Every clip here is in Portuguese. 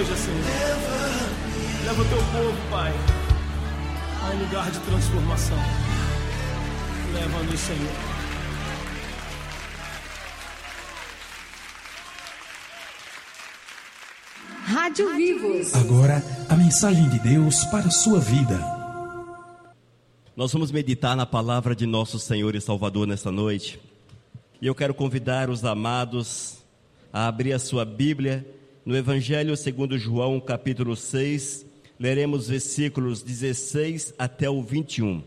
hoje, Senhor. Leva o teu povo, Pai, a um lugar de transformação. Leva-nos, Senhor. Rádio Vivos. Agora, a mensagem de Deus para a sua vida. Nós vamos meditar na palavra de nosso Senhor e Salvador nesta noite. E eu quero convidar os amados a abrir a sua Bíblia no Evangelho segundo João, capítulo 6. Leremos versículos 16 até o 21.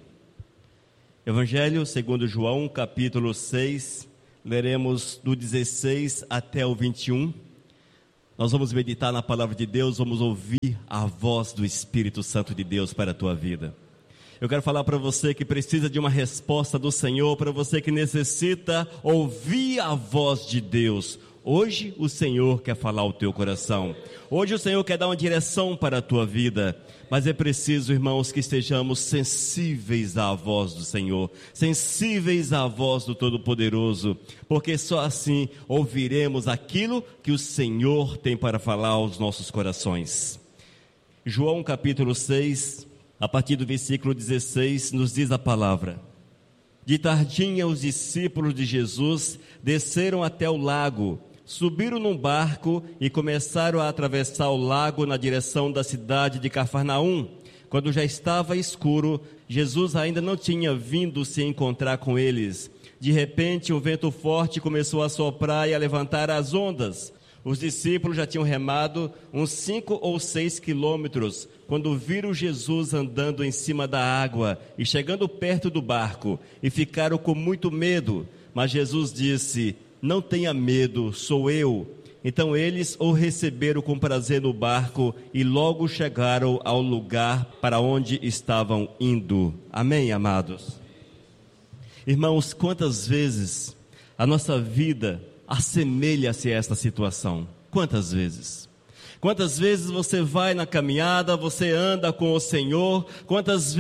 Evangelho segundo João, capítulo 6. Leremos do 16 até o 21. Nós vamos meditar na palavra de Deus, vamos ouvir a voz do Espírito Santo de Deus para a tua vida. Eu quero falar para você que precisa de uma resposta do Senhor, para você que necessita ouvir a voz de Deus. Hoje o Senhor quer falar ao teu coração. Hoje o Senhor quer dar uma direção para a tua vida. Mas é preciso, irmãos, que estejamos sensíveis à voz do Senhor, sensíveis à voz do Todo-Poderoso, porque só assim ouviremos aquilo que o Senhor tem para falar aos nossos corações. João capítulo 6, a partir do versículo 16, nos diz a palavra: De tardinha os discípulos de Jesus desceram até o lago, subiram num barco e começaram a atravessar o lago na direção da cidade de Cafarnaum. Quando já estava escuro, Jesus ainda não tinha vindo se encontrar com eles. De repente, um vento forte começou a soprar e a levantar as ondas. Os discípulos já tinham remado uns 5 ou 6 quilômetros, quando viram Jesus andando em cima da água e chegando perto do barco, e ficaram com muito medo. Mas Jesus disse: Não tenha medo, sou eu. Então eles o receberam com prazer no barco e logo chegaram ao lugar para onde estavam indo. Amém, amados? Irmãos, quantas vezes a nossa vida assemelha-se a esta situação? Quantas vezes? Quantas vezes você vai na caminhada, você anda com o Senhor? Quantas vezes